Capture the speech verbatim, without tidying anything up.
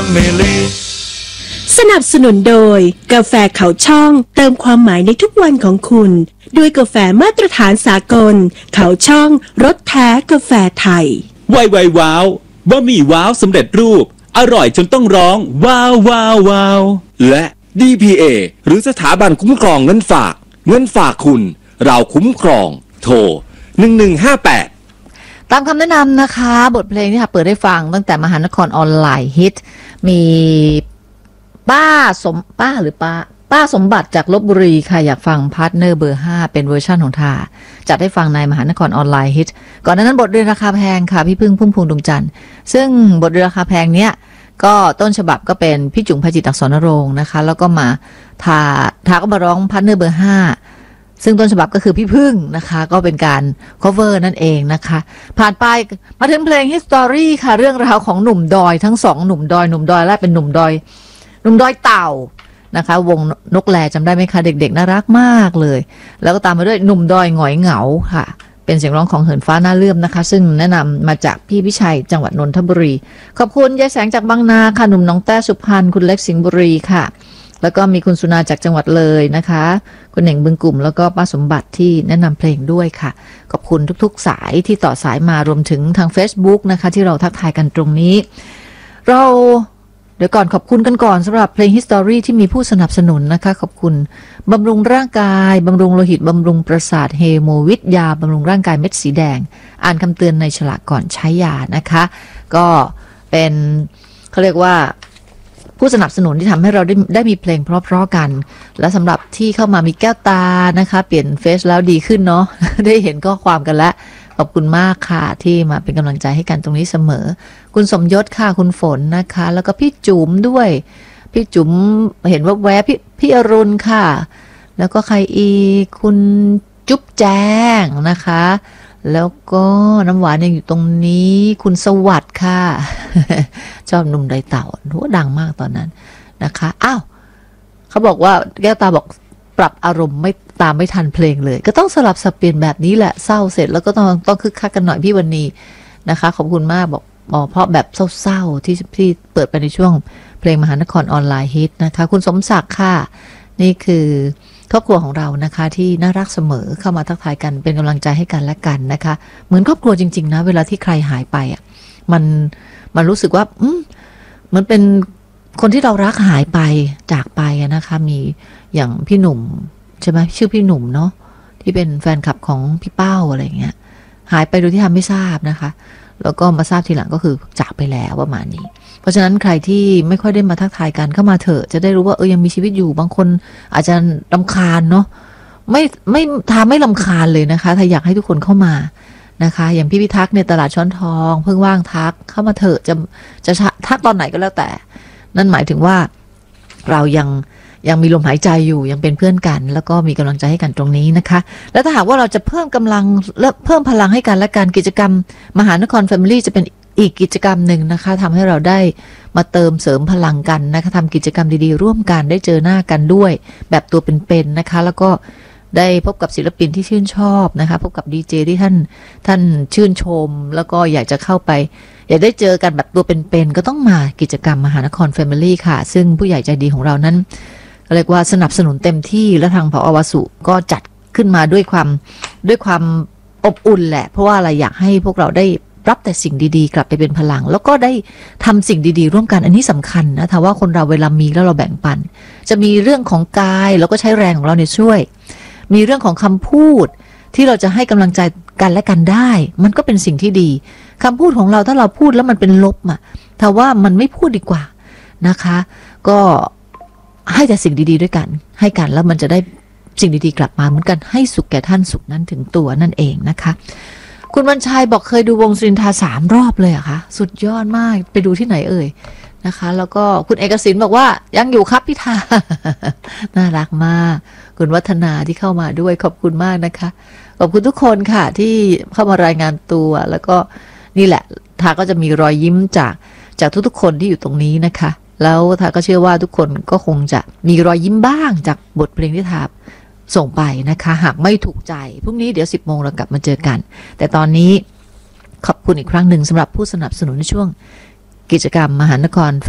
Family สนับสนุนโดยกาแฟเขาช่องเติมความหมายในทุกวันของคุณด้วยกาแฟมาตรฐานสากลเขาช่องรสแท้กาแฟไทยไวไวว้าวบะหมี่ว้าวสำเร็จรูปอร่อยจนต้องร้องว้าวว้าวว้าวและ ดี พี เอ หรือสถาบันคุ้มครองเงินฝากเงินฝากคุณเราคุ้มครองโทรหนึ่งหนึ่งห้าแปดตามคำแนะนำนะคะบทเพลงที่ค่ะเปิดให้ฟังตั้งแต่มหานครออนไลน์ฮิตมีป้าสมป้าหรือป้าป้าสมบัติจากลพบุรีค่ะอยากฟังพาร์ทเนอร์เบอร์ห้าเป็นเวอร์ชั่นของทาจัดให้ฟังในมหานครออนไลน์ฮิตก่อนหน้านั้นบทเรียนราคาแพงค่ะพี่พึ่งพุ่มพวงดวงจันทร์ซึ่งบทเรียนราคาแพงเนี้ยก็ต้นฉบับก็เป็นพี่จุ๋มภัยจิตอักษรนรงค์นะคะแล้วก็มาทาทาก็มาร้องพาร์ทเนอร์เบอร์ห้าซึ่งต้นฉบับก็คือพี่พึ่งนะคะก็เป็นการ cover นั่นเองนะคะผ่านไปมาถึงเพลง History ค่ะเรื่องราวของหนุ่มดอยทั้งสองหนุ่มดอยหนุ่มดอยและเป็นหนุ่มดอยหนุ่มดอยเต่านะคะวงนกแลจำได้ไหมคะเด็กๆน่ารักมากเลยแล้วก็ตามมาด้วยหนุ่มดอยหงอยเหงาค่ะเป็นเสียงร้องของเหินฟ้าหน้าเลื่อมนะคะซึ่งแนะนำมาจากพี่วิชัยจังหวัดนนทบุรีขอบคุณยายแสงจากบางนาค่ะหนุ่มน้องแต้สุพรรณคุณเล็กสิงห์บุรีค่ะแล้วก็มีคุณสุนาจากจังหวัดเลยนะคะคุณเหน่งบึงกลุ่มแล้วก็ป้าสมบัติที่แนะนำเพลงด้วยค่ะขอบคุณทุกๆสายที่ต่อสายมารวมถึงทาง Facebook นะคะที่เราทักทายกันตรงนี้เราเดี๋ยวก่อนขอบคุณกันก่อนสำหรับเพลง History ที่มีผู้สนับสนุนนะคะขอบคุณบำรุงร่างกายบำรุงโลหิตบำรุงประสาทเฮโมวิทยาบำรุงร่างกายเม็ดสีแดงอ่านคำเตือนในฉลากก่อนใช้ยานะคะก็เป็นเขาเรียกว่าผู้สนับสนุนที่ทำให้เราได้ได้มีเพลงเพราะๆกันและสำหรับที่เข้ามามีแก้วตานะคะเปลี่ยนเฟซแล้วดีขึ้นเนาะ ได้เห็นข้อความกันแล้วขอบคุณมากค่ะที่มาเป็นกำลังใจให้กันตรงนี้เสมอคุณสมยศค่ะคุณฝนนะคะแล้วก็พี่จุ๋มด้วยพี่จุ๋มเห็นว่าแวะพี่พี่อรุณค่ะแล้วก็ใครอีคุณจุ๊บแจ้งนะคะแล้วก็น้ำหวานยังอยู่ตรงนี้คุณสวัสดิ์ค่ะชอบหนุ่มไดเต่าหัวดังมากตอนนั้นนะคะอ้าวเขาบอกว่าแก้วตาบอกปรับอารมณ์ไม่ตามไม่ทันเพลงเลยก็ต้องสลับสับเปลี่ยนแบบนี้แหละเศร้าเสร็จแล้วก็ต้องต้องคึกคักกันหน่อยพี่วันนี้นะคะขอบคุณมากบอกอ๋อเพราะแบบเศร้าๆที่ที่เปิดไปในช่วงเพลงมหานครออนไลน์ฮิตนะคะคุณสมศักดิ์ค่ะนี่คือครอบครัวของเรานะคะที่น่ารักเสมอเข้ามาทักทายกันเป็นกำลังใจให้กันและกันนะคะเหมือนครอบครัวจริงๆนะเวลาที่ใครหายไปอ่ะมันมันรู้สึกว่าอืมเหมือนเป็นคนที่เรารักหายไปจากไปนะคะมีอย่างพี่หนุ่มใช่ไหมชื่อพี่หนุ่มเนาะที่เป็นแฟนคลับของพี่เป้าอะไรอย่างเงี้ยหายไปโดยที่ทำไม่ทราบนะคะแล้วก็มาทราบทีหลังก็คือจากไปแล้วประมาณนี้เพราะฉะนั้นใครที่ไม่ค่อยได้มาทักทายกันเข้ามาเถอะจะได้รู้ว่าเออยังมีชีวิตอยู่บางคนอาจจะรำคาญเนาะไม่ไม่ทาไม่รำคาญเลยนะคะถ้าอยากให้ทุกคนเข้ามานะคะอย่างพี่พิทักษ์ในตลาดช้อนทองเพิ่งว่างทักเข้ามาเถอะจะจะทักตอนไหนก็แล้วแต่นั่นหมายถึงว่าเรายังยังมีลมหายใจอยู่ยังเป็นเพื่อนกันแล้วก็มีกำลังใจให้กันตรงนี้นะคะแล้วถ้าหากว่าเราจะเพิ่มกำลังและเพิ่มพลังให้กันและการกิจกรรมมหานคร Family จะเป็นอีกกิจกรรมหนึ่งนะคะทำให้เราได้มาเติมเสริมพลังกันนะคะทำกิจกรรมดีๆร่วมกันได้เจอหน้ากันด้วยแบบตัวเป็นๆนะคะแล้วก็ได้พบกับศิลปินที่ชื่นชอบนะคะพบกับดีเจที่ท่านท่านชื่นชมแล้วก็อยากจะเข้าไปอยากได้เจอกันแบบตัวเป็นๆก็ต้องมากิจกรรมมหานคร Family ค่ะซึ่งผู้ใหญ่ใจดีของเรานั้นเรียกว่าสนับสนุนเต็มที่และทางผอ.วสุก็จัดขึ้นมาด้วยความด้วยความอบอุ่นแหละเพราะว่าอะไรอยากให้พวกเราได้รับแต่สิ่งดีๆกลับไปเป็นพลังแล้วก็ได้ทำสิ่งดีๆร่วมกันอันนี้สำคัญนะถ้าว่าคนเราเวลามีแล้วเราแบ่งปันจะมีเรื่องของกายแล้วก็ใช้แรงของเราเนี่ยช่วยมีเรื่องของคำพูดที่เราจะให้กำลังใจกันและกันได้มันก็เป็นสิ่งที่ดีคำพูดของเราถ้าเราพูดแล้วมันเป็นลบอ่ะถ้าว่ามันไม่พูดดีกว่านะคะก็ให้แต่สิ่งดีๆด้วยกันให้กันแล้วมันจะได้สิ่งดีๆกลับมาเหมือนกันให้สุขแก่ท่านสุขนั้นถึงตัวนั่นเองนะคะคุณวันชัยบอกเคยดูวงสุรินทราสามรอบเลยอะคะสุดยอดมากไปดูที่ไหนเอ่ยนะคะแล้วก็คุณเอกสินบอกว่ายังอยู่ครับพี่ทา น่ารักมากคุณวัฒนาที่เข้ามาด้วยขอบคุณมากนะคะขอบคุณทุกคนค่ะที่เข้ามารายงานตัวแล้วก็นี่แหละทาก็จะมีรอยยิ้มจากจากทุกๆคนที่อยู่ตรงนี้นะคะแล้วทาก็เชื่อว่าทุกคนก็คงจะมีรอยยิ้มบ้างจากบทเพลงที่ทาส่งไปนะคะหากไม่ถูกใจพรุ่งนี้เดี๋ยวสิบโมงเรากลับมาเจอกันแต่ตอนนี้ขอบคุณอีกครั้งหนึ่งสำหรับผู้สนับสนุนในช่วงกิจกรรมมหานคร